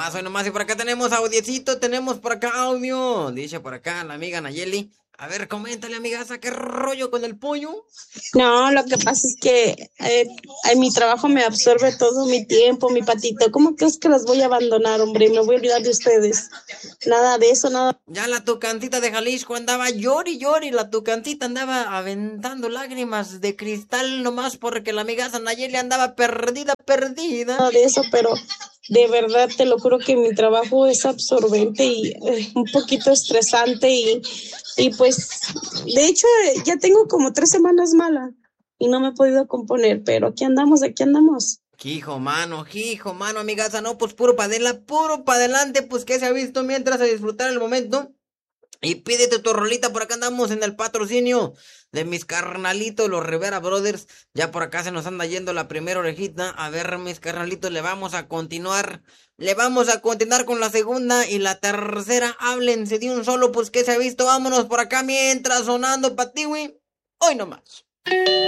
hoy nomás. Y por acá tenemos audiecito, tenemos por acá audio. Dice por acá la amiga Nayeli. A ver, coméntale, amigaza, ¿qué rollo con el pollo? No, lo que pasa es que mi trabajo me absorbe todo mi tiempo, mi patito. ¿Cómo crees que las voy a abandonar, hombre? Me voy a olvidar de ustedes. Nada de eso, nada. Ya la tucantita de Jalisco andaba llori llori, la tucantita andaba aventando lágrimas de cristal nomás porque la amigaza Nayeli andaba perdida, perdida. Nada de eso, pero de verdad te lo juro que mi trabajo es absorbente y un poquito estresante y pues, de hecho, ya tengo como 3 semanas mala y no me he podido componer, pero aquí andamos, aquí andamos. Hijo, mano, amigaza, no, pues puro pa' adelante, pues que se ha visto mientras a disfrutar el momento. Y pídete tu rolita, por acá andamos en el patrocinio de mis carnalitos, los Rivera Brothers. Ya por acá se nos anda yendo la primera orejita. A ver, mis carnalitos, le vamos a continuar. Le vamos a continuar con la segunda y la tercera. Háblense de un solo, pues que se ha visto. Vámonos por acá mientras sonando pa' ti, güey. Hoy nomás.